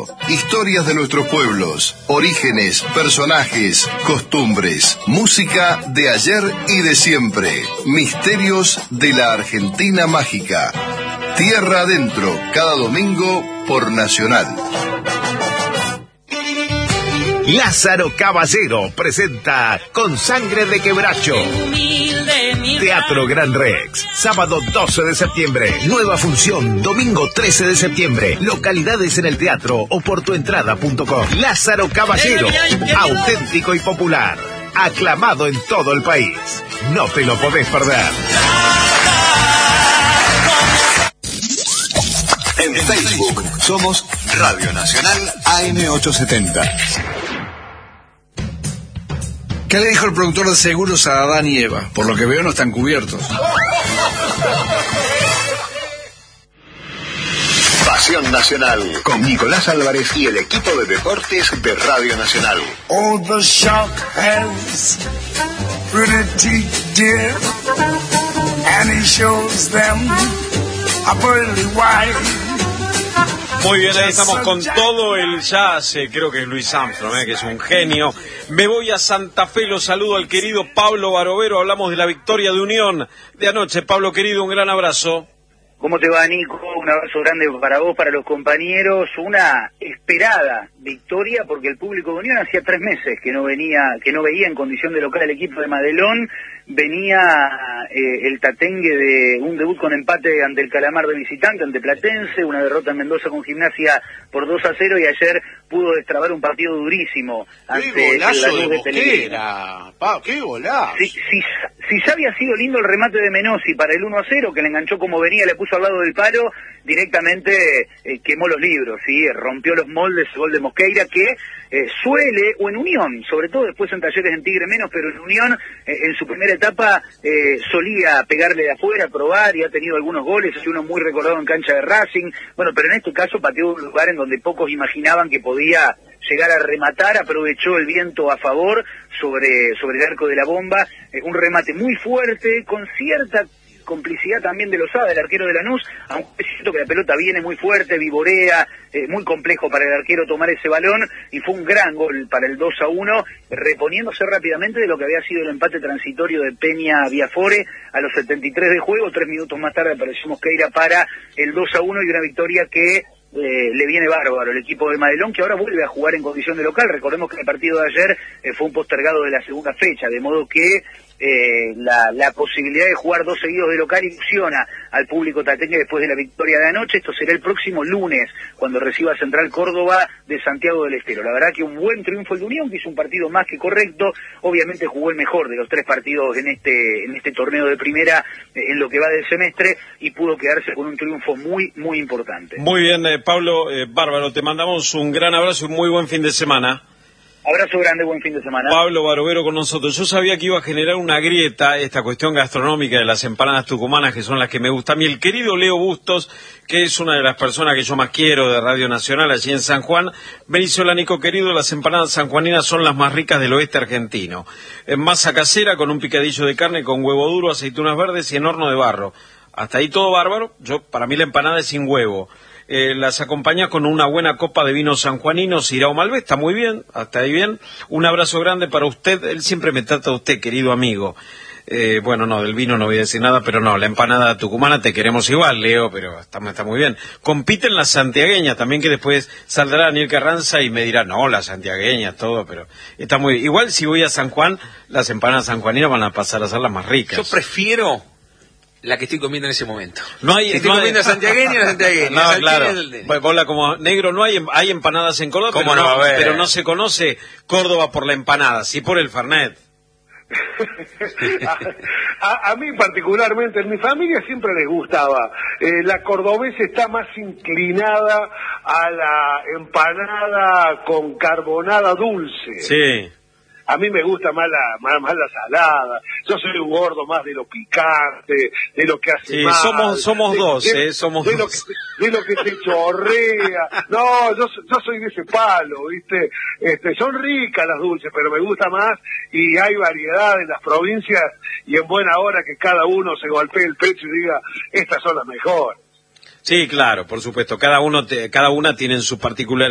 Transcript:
Radio. Historias de nuestros pueblos, orígenes, personajes, costumbres, música de ayer y de siempre, misterios de la Argentina mágica. Tierra Adentro, cada domingo por Nacional. Lázaro Caballero presenta Con Sangre de Quebracho. Teatro Gran Rex, sábado 12 de septiembre. Nueva función, domingo 13 de septiembre. Localidades en el teatro o por tuentrada.com. Lázaro Caballero, auténtico y popular. Aclamado en todo el país. No te lo podés perder. En Facebook somos Radio Nacional AM870. ¿Qué le dijo el productor de seguros a Adán y Eva? Por lo que veo no están cubiertos. Pasión Nacional con Nicolás Álvarez y el equipo de deportes de Radio Nacional. Oh, the shark has pretty teeth, dear, and he shows them a pearly white. Muy bien, ahí estamos con todo el jazz, creo que es Louis Armstrong, que es un genio. Me voy a Santa Fe, lo saludo al querido Pablo Barovero, hablamos de la victoria de Unión de anoche. Pablo querido, un gran abrazo. ¿Cómo te va, Nico? Un abrazo grande para vos, para los compañeros. Una esperada victoria porque el público de Unión hacía 3 meses que no veía en condición de local el equipo de Madelón. Venía el tatengue de un debut con empate ante el Calamar de visitante, ante Platense, una derrota en Mendoza con Gimnasia por 2-0 y ayer pudo destrabar un partido durísimo ante el Lanús de Pellegrini. ¡Qué golazo! Si ya había sido lindo el remate de Menossi para el 1-0, que le enganchó como venía, le puso al lado del palo, directamente quemó los libros, ¿sí? Rompió los moldes el gol de Mosqueira, que suele, o en Unión, sobre todo después en Talleres en Tigre menos, pero en Unión, en su primera etapa, solía pegarle de afuera, probar, y ha tenido algunos goles, hay uno muy recordado en cancha de Racing, bueno, pero en este caso pateó un lugar en donde pocos imaginaban que podía llegar a rematar, aprovechó el viento a favor sobre el arco de la bomba, un remate muy fuerte, con cierta complicidad también de Lozada, el arquero de Lanús, aunque es cierto que la pelota viene muy fuerte, vivorea, muy complejo para el arquero tomar ese balón, y fue un gran gol para el 2-1, reponiéndose rápidamente de lo que había sido el empate transitorio de Peña Viafore a los 73 de juego. 3 minutos más tarde apareció Mosqueira para el 2-1 y una victoria que le viene bárbaro el equipo de Madelón, que ahora vuelve a jugar en condición de local. Recordemos que el partido de ayer fue un postergado de la segunda fecha, de modo que la posibilidad de jugar 2 seguidos de local ilusiona al público tatengue después de la victoria de anoche. Esto será el próximo lunes, cuando reciba Central Córdoba de Santiago del Estero. La verdad que un buen triunfo el de Unión, que hizo un partido más que correcto. Obviamente jugó el mejor de los 3 partidos en este torneo de primera, en lo que va del semestre, y pudo quedarse con un triunfo muy, muy importante. Muy bien, Pablo, bárbaro, te mandamos un gran abrazo y un muy buen fin de semana. Abrazo grande, buen fin de semana. Pablo Barovero con nosotros. Yo sabía que iba a generar una grieta esta cuestión gastronómica de las empanadas tucumanas, que son las que me gustan a mí. El querido Leo Bustos, que es una de las personas que yo más quiero de Radio Nacional allí en San Juan, me dice: hola Nico querido, las empanadas sanjuaninas son las más ricas del oeste argentino. En masa casera, con un picadillo de carne, con huevo duro, aceitunas verdes y en horno de barro. Hasta ahí todo bárbaro. Para mí la empanada es sin huevo. Las acompaña con una buena copa de vino sanjuanino, Syrah Malbec, está muy bien, hasta ahí bien. Un abrazo grande para usted, él siempre me trata a usted, querido amigo. Bueno, no, del vino no voy a decir nada, pero no, la empanada tucumana te queremos igual, Leo, pero está muy bien. Compiten las santiagueñas también, que después saldrá Daniel Carranza y me dirá, no, las santiagueñas, todo, pero está muy bien. Igual si voy a San Juan, las empanadas sanjuaninas van a pasar a ser las más ricas. Yo prefiero la que estoy comiendo en ese momento. Estoy comiendo santiagueña, la santiagueña. No, claro. Bola como negro, no hay empanadas en Córdoba, pero no se conoce Córdoba por la empanada, sí por el Fernet. A mí particularmente, en mi familia siempre les gustaba. La cordobesa está más inclinada a la empanada con carbonada dulce. Sí. A mí me gusta más la salada. Yo soy un gordo más de lo picante, de lo que hace mal. Somos dos. De lo que te chorrea. No, yo soy de ese palo, ¿viste? Son ricas las dulces, pero me gusta más, y hay variedad en las provincias, y en buena hora que cada uno se golpee el pecho y diga, estas son las mejores. Sí, claro, por supuesto. Cada una tiene su particular